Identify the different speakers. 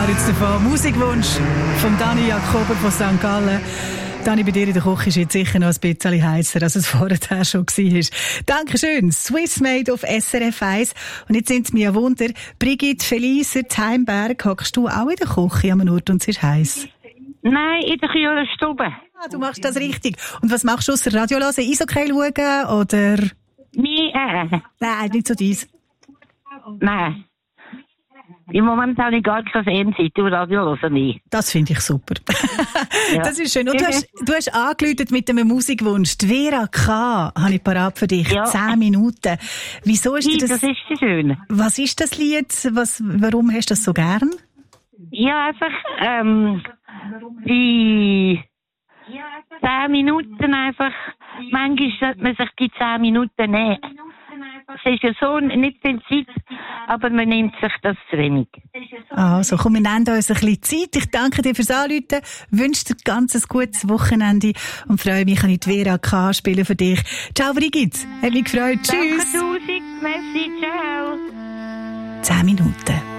Speaker 1: zwar jetzt davon Musikwunsch von Dani Jakober von St. Gallen. Dani, bei dir in der Küche ist jetzt sicher noch ein bisschen heißer, als es vorher schon war. Dankeschön. Swiss Made auf SRF 1. Und jetzt sind es mir ein Wunder. Brigitte Feliser, Heimberg, hockst du auch in der Küche am Ort und es ist heiß?
Speaker 2: Nein, in der Kühlstube.
Speaker 1: Ah, du machst das richtig. Und was machst du ausser Radio hören? Eishockey schauen oder? Nein, nicht so dies.
Speaker 2: Nein. Im Moment habe ich gar keine Fernsehen, du Radio hören nicht.
Speaker 1: Das finde ich super.
Speaker 2: Ja.
Speaker 1: Das ist schön. Und du hast angeläutet mit einem Musikwunsch. Die Vera K. habe ich parat für dich.
Speaker 2: Ja.
Speaker 1: 10 Minuten. Wieso ist dir das?
Speaker 2: Das ist so schön.
Speaker 1: Was ist das Lied? Warum hast du das so gern?
Speaker 2: Ja, einfach, die 10 Minuten einfach. Manchmal sollte man sich die 10 Minuten nehmen. Es ist ja so nicht viel Zeit, aber man nimmt sich das zu wenig.
Speaker 1: Also, komm, wir nehmen uns ein bisschen Zeit. Ich danke dir fürs Anrufen, wünsche dir ganz ein gutes Wochenende und freue mich, kann ich die Vera K. spielen für dich. Ciao, Brigitte. Hat mich gefreut. Tschüss.
Speaker 2: Danke, merci, ciao.
Speaker 1: 10 Minuten.